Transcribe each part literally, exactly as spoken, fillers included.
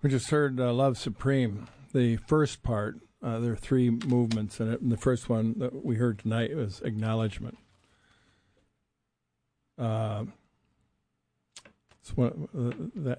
We just heard uh, Love Supreme, the first part. Uh, there are three movements in it, and the first one that we heard tonight was Acknowledgement. Uh, it's, one, uh, that,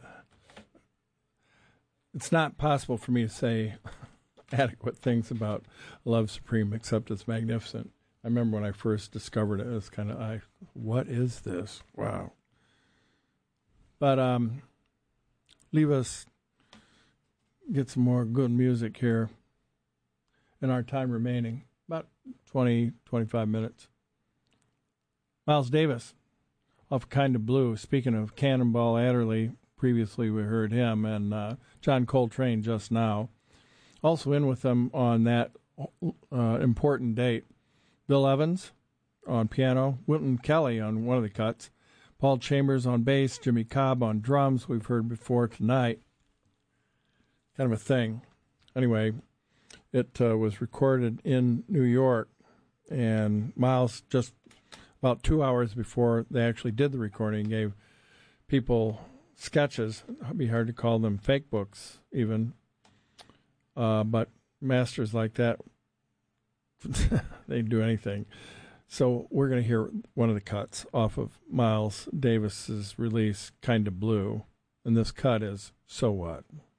it's not possible for me to say adequate things about Love Supreme, except it's magnificent. I remember when I first discovered it, it was kind of, I, what is this? Wow. But um, leave us get some more good music here in our time remaining, about twenty, twenty-five minutes. Miles Davis, off Kind of Blue. Speaking of Cannonball Adderley, previously we heard him, and uh, John Coltrane just now. Also in with them on that uh, important date, Bill Evans on piano, Wynton Kelly on one of the cuts, Paul Chambers on bass, Jimmy Cobb on drums, we've heard before tonight. Kind of a thing. Anyway, it uh, was recorded in New York, and Miles, just about two hours before they actually did the recording, gave people sketches. It'd be hard to call them fake books, even. Uh, but masters like that, they'd do anything. So we're going to hear one of the cuts off of Miles Davis's release, Kind of Blue, and this cut is So What?